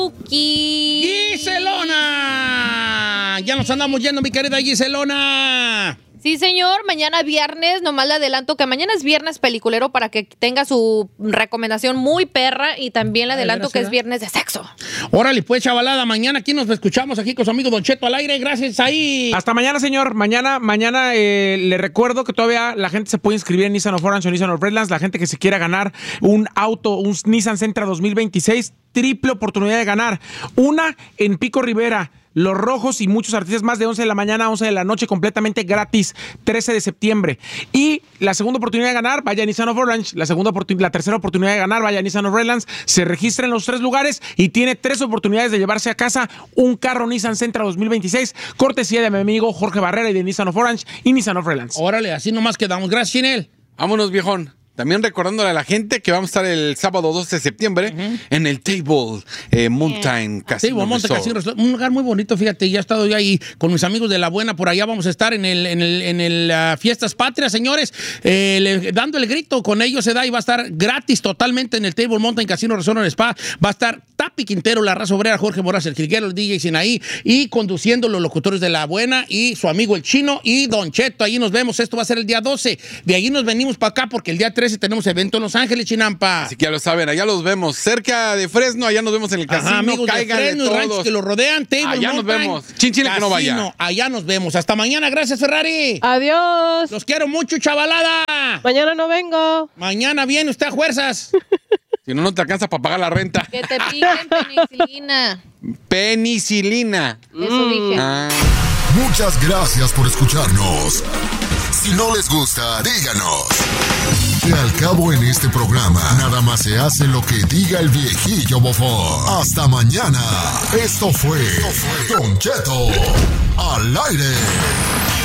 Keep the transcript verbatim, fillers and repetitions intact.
¡Giselona! Ya nos andamos yendo, mi querida Giselona. Sí, señor, mañana viernes, nomás le adelanto que mañana es viernes peliculero para que tenga su recomendación muy perra y también le adelanto que es viernes de sexo. Órale, pues, chavalada, mañana aquí nos escuchamos aquí con su amigo Don Cheto al aire, gracias ahí. Hasta mañana, señor, mañana, mañana eh, le recuerdo que todavía la gente se puede inscribir en Nissan of Orange o Nissan of Redlands, la gente que se quiera ganar un auto, un Nissan Sentra dos mil veintiséis, triple oportunidad de ganar, una en Pico Rivera, Los Rojos y muchos artistas más de once de la mañana a once de la noche completamente gratis, trece de septiembre. Y la segunda oportunidad de ganar, vaya a Nissan of Orange. La segunda oportunidad, la tercera oportunidad de ganar, vaya a Nissan of Redlands. Se registra en los tres lugares y tiene tres oportunidades de llevarse a casa un carro Nissan Sentra dos mil veintiséis, cortesía de mi amigo Jorge Barrera y de Nissan of Orange y Nissan of Redlands. Órale, así nomás quedamos. Gracias, Chinel. Vámonos, viejón. También recordándole a la gente que vamos a estar el sábado doce de septiembre uh-huh. en el Table eh, Mountain yeah. Casino Table Mountain Casino Resort. Un lugar muy bonito, fíjate, ya he estado yo ahí con mis amigos de La Buena, por allá vamos a estar en el en el, en el uh, Fiestas Patrias, señores, eh, le, dando el grito, con ellos se da y va a estar gratis totalmente en el Table Mountain Casino Resort en el Spa. Va a estar Tapi Quintero, la raza obrera, Jorge Moraz, el Jilguero, el D J Sinaí, y conduciendo los locutores de La Buena y su amigo el Chino y Don Cheto. Ahí nos vemos, esto va a ser el día doce. De ahí nos venimos para acá porque el día trece tenemos evento en Los Ángeles, Chinampa. Así que ya lo saben, allá los vemos cerca de Fresno, allá nos vemos en el casino. Ajá, amigos de Fresno y ranchos que lo rodean. Table allá Mountain, nos vemos. Chinchile que no vaya. Allá nos vemos. Hasta mañana. Gracias, Ferrari. Adiós. Los quiero mucho, chavalada. Mañana no vengo. Mañana viene usted a fuerzas. Si no, no te alcanza para pagar la renta. Que te piquen penicilina. Penicilina. Eso dije. Ah. Muchas gracias por escucharnos. Si no les gusta, díganos. Que al cabo en este programa, nada más se hace lo que diga el viejillo bofón. Hasta mañana. Esto fue Don Cheto al aire.